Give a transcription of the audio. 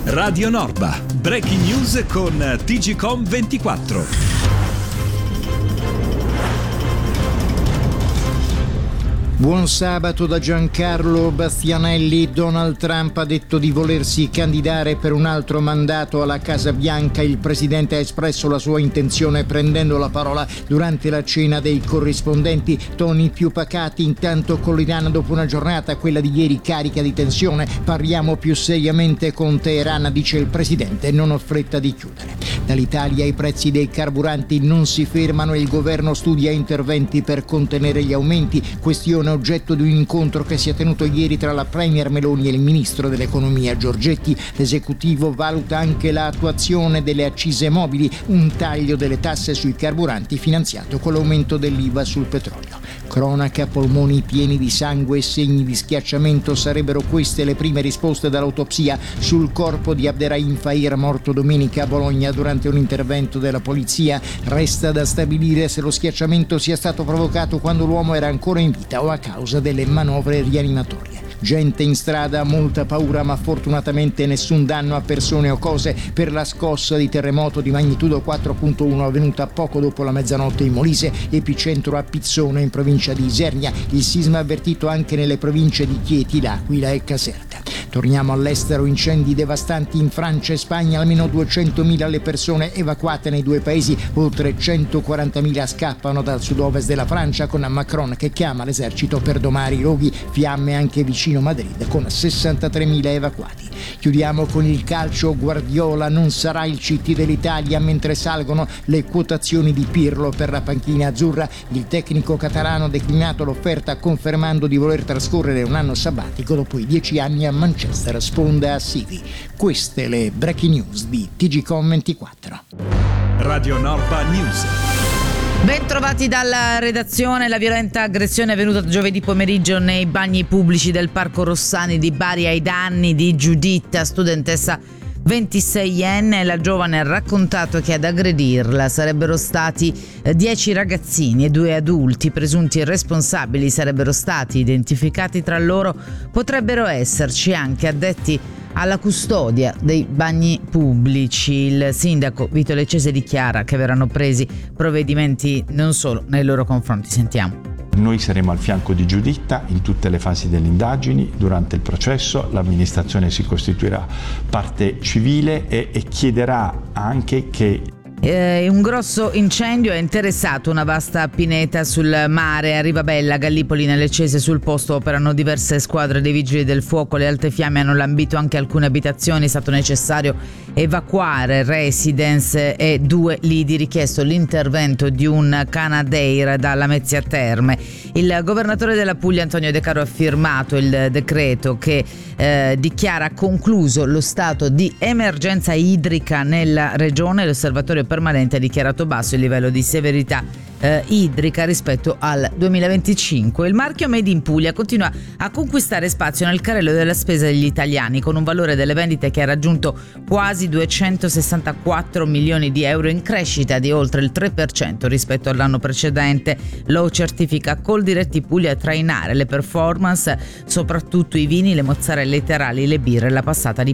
Radio Norba, breaking news con TGcom 24. Buon sabato da Giancarlo Bastianelli. Donald Trump ha detto di volersi candidare per un altro mandato alla Casa Bianca. Il presidente ha espresso la sua intenzione prendendo la parola durante la cena dei corrispondenti. Toni più pacati intanto con l'Iran dopo una giornata, quella di ieri, carica di tensione. Parliamo più seriamente con Teheran, dice il presidente, non ho fretta di chiudere. Dall'Italia i prezzi dei carburanti non si fermano e il governo studia interventi per contenere gli aumenti. Questione oggetto di un incontro che si è tenuto ieri tra la Premier Meloni e il ministro dell'economia Giorgetti. L'esecutivo valuta anche l'attuazione delle accise mobili, un taglio delle tasse sui carburanti finanziato con l'aumento dell'IVA sul petrolio. Cronaca, polmoni pieni di sangue e segni di schiacciamento, sarebbero queste le prime risposte dall'autopsia sul corpo di Abderrahim Fahir, morto domenica a Bologna durante un intervento della polizia. Resta da stabilire se lo schiacciamento sia stato provocato quando l'uomo era ancora in vita o a causa delle manovre rianimatorie. Gente in strada, molta paura, ma fortunatamente nessun danno a persone o cose per la scossa di terremoto di magnitudo 4.1 avvenuta poco dopo la mezzanotte in Molise, epicentro a Pizzone in provincia di Isernia. Il sisma avvertito anche nelle province di Chieti, L'Aquila e Caserta. Torniamo all'estero, incendi devastanti in Francia e Spagna, almeno 200.000 le persone evacuate nei due paesi, oltre 140.000 scappano dal sud-ovest della Francia con Macron che chiama l'esercito per domare i roghi, fiamme anche vicino Madrid con 63.000 evacuati. Chiudiamo con il calcio, Guardiola non sarà il CT dell'Italia mentre salgono le quotazioni di Pirlo per la panchina azzurra. Il tecnico catalano ha declinato l'offerta confermando di voler trascorrere un anno sabbatico dopo i 10 anni a Manchester, sponda a Sivi. Queste le breaking news di TGcom 24. Radio Norba News. Ben trovati dalla redazione. La violenta aggressione è avvenuta giovedì pomeriggio nei bagni pubblici del Parco Rossani di Bari ai danni di Giuditta, studentessa 26enne. La giovane ha raccontato che ad aggredirla sarebbero stati 10 ragazzini e 2 adulti. Presunti responsabili sarebbero stati identificati, tra loro potrebbero esserci anche addetti alla custodia dei bagni pubblici. Il sindaco Vito Leccese dichiara che verranno presi provvedimenti non solo nei loro confronti. Sentiamo. Noi saremo al fianco di Giuditta in tutte le fasi delle indagini, durante il processo. L'amministrazione si costituirà parte civile e chiederà anche che un grosso incendio ha interessato una vasta pineta sul mare a Rivabella, Gallipoli nelle Leccese. Sul posto operano diverse squadre dei vigili del fuoco. Le alte fiamme hanno lambito anche alcune abitazioni. È stato necessario evacuare residence e 2 lidi, richiesto l'intervento di un Canadair da Lamezia Terme. Il governatore della Puglia Antonio De Caro ha firmato il decreto che dichiara concluso lo stato di emergenza idrica nella regione. L'osservatorio permanente ha dichiarato basso il livello di severità idrica rispetto al 2025. Il marchio Made in Puglia continua a conquistare spazio nel carrello della spesa degli italiani, con un valore delle vendite che ha raggiunto quasi 264 milioni di euro, in crescita di oltre il 3% rispetto all'anno precedente. Lo certifica Coldiretti Puglia a trainare le performance, soprattutto i vini, le mozzarelle, i terali, le birre, la passata di